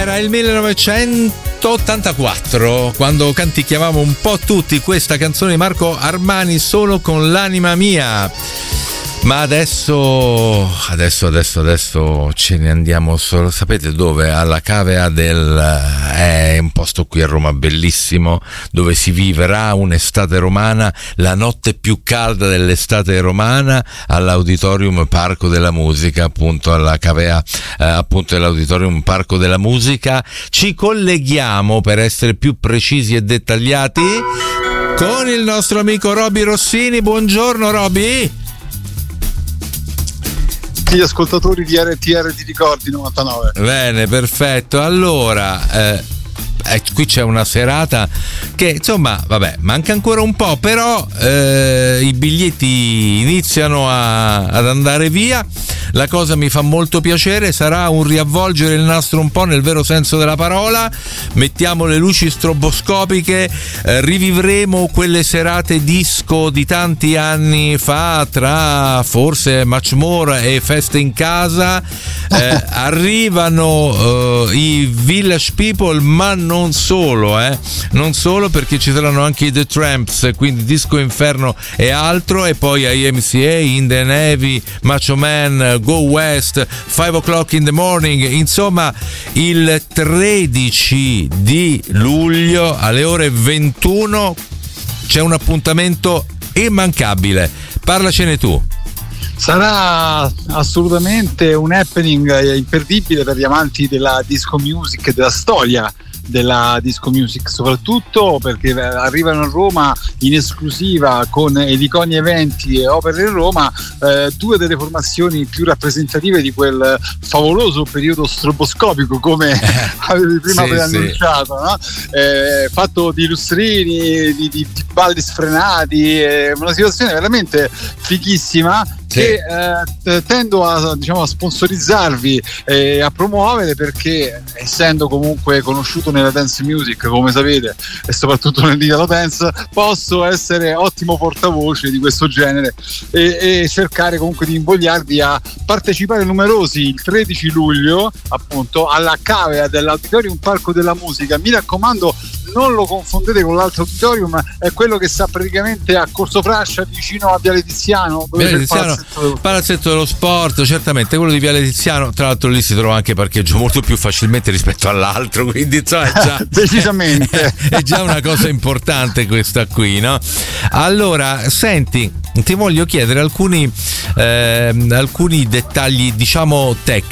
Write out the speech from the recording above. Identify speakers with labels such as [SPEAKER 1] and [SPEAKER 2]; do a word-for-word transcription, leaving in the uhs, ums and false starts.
[SPEAKER 1] Era il millenovecentottantaquattro quando canticchiavamo un po' tutti questa canzone di Marco Armani, Solo con l'anima mia. Ma adesso, adesso, adesso, adesso ce ne andiamo solo, sapete dove? Alla Cavea del... è un posto qui a Roma bellissimo, dove si vivrà un'estate romana, la notte più calda dell'estate romana, all'Auditorium Parco della Musica, appunto alla Cavea, eh, appunto dell'Auditorium Parco della Musica. Ci colleghiamo, per essere più precisi e dettagliati, con il nostro amico Roby Rossini. Buongiorno Roby.
[SPEAKER 2] Gli ascoltatori di R T R ti ricordi novantanove.
[SPEAKER 1] Bene, perfetto. Allora, eh, eh, qui c'è una serata che insomma, vabbè, manca ancora un po', però eh, i biglietti iniziano a, ad andare via. La cosa mi fa molto piacere, sarà un riavvolgere il nastro un po' nel vero senso della parola. Mettiamo le luci stroboscopiche, eh, rivivremo quelle serate disco di tanti anni fa, tra forse Much More e Feste in Casa. Eh, arrivano eh, i Village People, ma non solo, eh. non solo, perché ci saranno anche i The Tramps, quindi Disco Inferno e altro, e poi I M C A, In the Navy, Macho Man, Go West, five o'clock in the morning. Insomma, il tredici di luglio alle ore ventuno c'è un appuntamento immancabile. Parlacene tu.
[SPEAKER 2] Sarà assolutamente un happening imperdibile per gli amanti della disco music e della storia della disco music, soprattutto perché arrivano a Roma in esclusiva con Eliconi Eventi e Opere in Roma, eh, due delle formazioni più rappresentative di quel favoloso periodo stroboscopico, come avevi prima
[SPEAKER 1] sì,
[SPEAKER 2] preannunciato, sì. No? Eh, fatto di lustrini, di, di, di balli sfrenati, eh, una situazione veramente fighissima. Sì. Che eh, tendo a, diciamo, a sponsorizzarvi e a promuovere, perché essendo comunque conosciuto nella dance music, come sapete, e soprattutto nell'italo dance, posso essere ottimo portavoce di questo genere e, e cercare comunque di invogliarvi a partecipare numerosi il tredici luglio, appunto, alla Cavea dell'Auditorium Parco della Musica. Mi raccomando, non lo confondete con l'altro auditorium, è quello che sta praticamente a Corso Frascia, vicino a Viale Tiziano, dove
[SPEAKER 1] Viale
[SPEAKER 2] c'è
[SPEAKER 1] Tiziano,
[SPEAKER 2] il palazzetto dello,
[SPEAKER 1] palazzetto dello sport, certamente quello di Viale Tiziano. Tra l'altro lì si trova anche parcheggio molto più facilmente rispetto all'altro, quindi insomma, è già,
[SPEAKER 2] decisamente
[SPEAKER 1] è già una cosa importante questa qui, no? Allora, senti, ti voglio chiedere alcuni eh, alcuni dettagli, diciamo, tecnici.